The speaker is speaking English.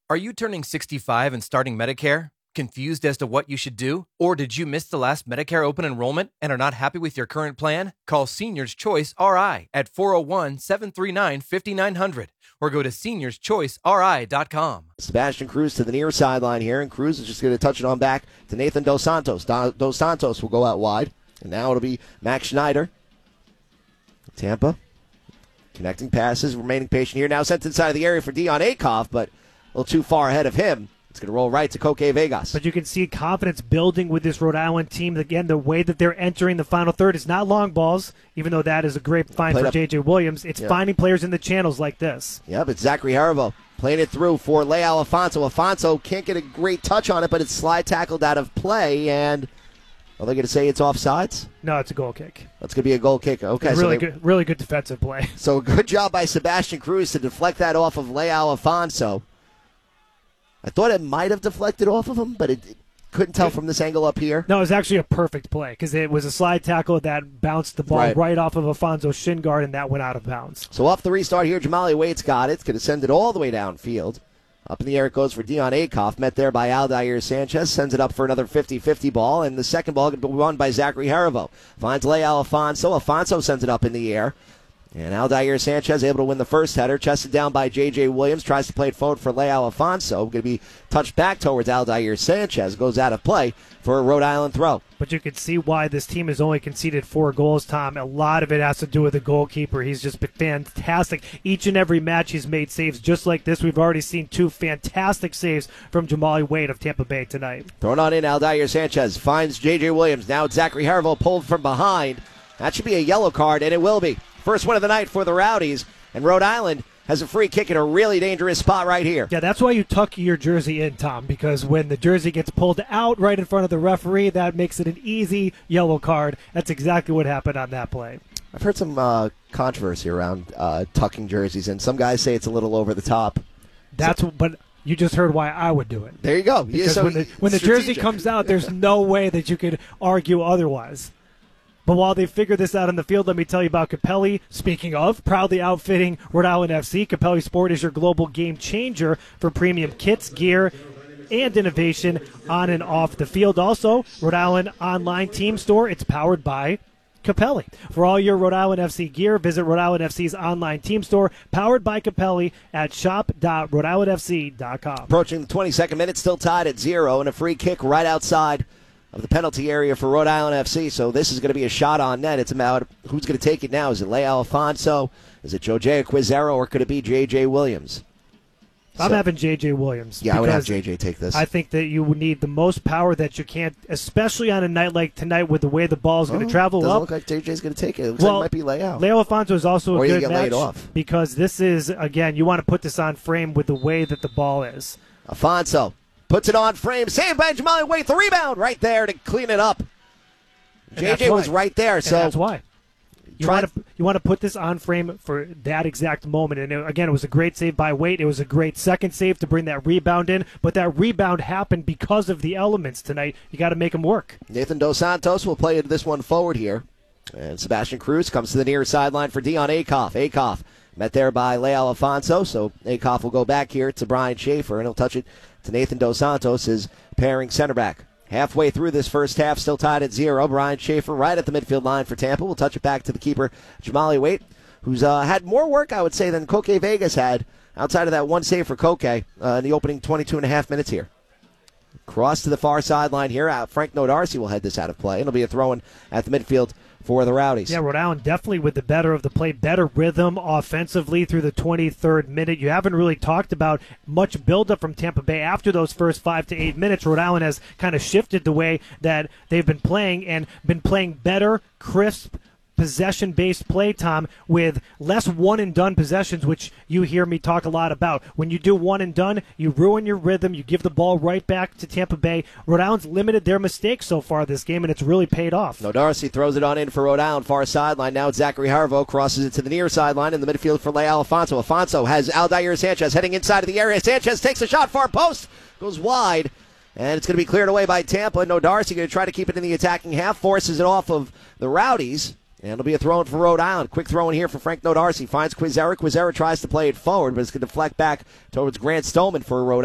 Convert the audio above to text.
Are you turning 65 and starting Medicare? Confused as to what you should do? Or did you miss the last Medicare open enrollment and are not happy with your current plan? Call Seniors Choice RI at 401-739-5900 or go to seniorschoiceri.com. Sebastian Cruz to the near sideline here, and Cruz is just going to touch it on back to Nathan Dos Santos. Dos Santos will go out wide, and now it'll be Max Schneider. Tampa connecting passes, remaining patient here. Now sent inside of the area for Dion Akoff, but a little too far ahead of him. It's going to roll right to Koke Vegas. But you can see confidence building with this Rhode Island team. Again, the way that they're entering the final third is not long balls, even though that is a great find for J.J. Williams. It's finding players in the channels like this. Yep, it's Zachary Haribo playing it through for Leal Afonso. Afonso can't get a great touch on it, but it's slide tackled out of play, and are they going to say it's offsides? No, it's a goal kick. That's going to be a goal kick. Okay, really good defensive play. So good job by Sebastian Cruz to deflect that off of Leal Afonso. I thought it might have deflected off of him, but it couldn't tell from this angle up here. No, it was actually a perfect play because it was a slide tackle that bounced the ball right off of Afonso's shin guard, and that went out of bounds. So off the restart here, Jamali Waite's got it. It's going to send it all the way downfield. Up in the air it goes for Dion Akoff, met there by Aldair Sanchez, sends it up for another 50-50 ball, and the second ball going to be won by Zachary Haribo. Finds Leal Afonso. Afonso sends it up in the air. And Aldair Sanchez able to win the first header, chested down by J.J. Williams, tries to play it forward for Leal Afonso. Going to be touched back towards Aldair Sanchez, goes out of play for a Rhode Island throw. But you can see why this team has only conceded 4 goals, Tom. A lot of it has to do with the goalkeeper. He's just been fantastic. Each and every match he's made saves just like this. We've already seen 2 fantastic saves from Jamali Waite of Tampa Bay tonight. Thrown on in, Aldair Sanchez finds J.J. Williams. Now it's Zachary Haribo pulled from behind. That should be a yellow card, and it will be. First one of the night for the Rowdies, and Rhode Island has a free kick in a really dangerous spot right here. Yeah, that's why you tuck your jersey in, Tom, because when the jersey gets pulled out right in front of the referee, that makes it an easy yellow card. That's exactly what happened on that play. I've heard some controversy around tucking jerseys, and some guys say it's a little over the top. But you just heard why I would do it. There you go. Because when the jersey comes out, there's no way that you could argue otherwise. But while they figure this out on the field, let me tell you about Capelli. Speaking of, proudly outfitting Rhode Island FC, Capelli Sport is your global game changer for premium kits, gear, and innovation on and off the field. Also, Rhode Island online team store. It's powered by Capelli. For all your Rhode Island FC gear, visit Rhode Island FC's online team store, powered by Capelli, at shop.rhodeislandfc.com. Approaching the 22nd minute, still tied at 0, and a free kick right outside of the penalty area for Rhode Island FC. So this is going to be a shot on net. It's about who's going to take it now. Is it Leal Afonso? Is it Jose Quizero? Or could it be J.J. Williams? I'm having J.J. Williams. Yeah, I would have J.J. take this. I think that you would need the most power that you can, especially on a night like tonight with the way the ball is going to travel doesn't up. Look like J.J.'s going to take it. It looks like it might be Leal. Leal Afonso is also a good match off. because this is, again, you want to put this on frame with the way that the ball is. Afonso puts it on frame. Saved by Jamali Waite. The rebound right there to clean it up. JJ was right there. So that's why. You want to put this on frame for that exact moment. And again, it was a great save by Waite. It was a great second save to bring that rebound in. But that rebound happened because of the elements tonight. You got to make them work. Nathan Dos Santos will play this one forward here. And Sebastian Cruz comes to the near sideline for Dion Akoff. Akoff met there by Leal Afonso. So Akoff will go back here to Brian Schaefer, and he'll touch it to Nathan Dos Santos, his pairing center back. Halfway through this first half, still tied at 0. Brian Schaefer right at the midfield line for Tampa. We'll touch it back to the keeper, Jamali Waite, who's had more work, I would say, than Koke Vegas had outside of that one save for Koke in the opening 22 and a half minutes here. Cross to the far sideline here. Frank Nodarcy will head this out of play. It'll be a throw-in at the midfield for the Rowdies. Yeah, Rhode Island definitely with the better of the play, better rhythm offensively through the 23rd minute. You haven't really talked about much buildup from Tampa Bay after those first 5 to 8 minutes. Rhode Island has kind of shifted the way that they've been playing and been playing better, crisp, possession-based play, Tom, with less one-and-done possessions, which you hear me talk a lot about. When you do one-and-done, you ruin your rhythm. You give the ball right back to Tampa Bay. Rhode Island's limited their mistakes so far this game, and it's really paid off. Nodarcy throws it on in for Rhode Island, far sideline. Now it's Zachary Haribo, crosses it to the near sideline in the midfield for Leal Afonso. Afonso has Aldair Sanchez heading inside of the area. Sanchez takes a shot, far post, goes wide, and it's going to be cleared away by Tampa. Nodarcy going to try to keep it in the attacking half, forces it off of the Rowdies. And it'll be a throw-in for Rhode Island. Quick throw-in here for Frank Nodarcy. Finds Quizera. Quizera tries to play it forward, but it's going to deflect back towards Grant Stoneman for Rhode Island.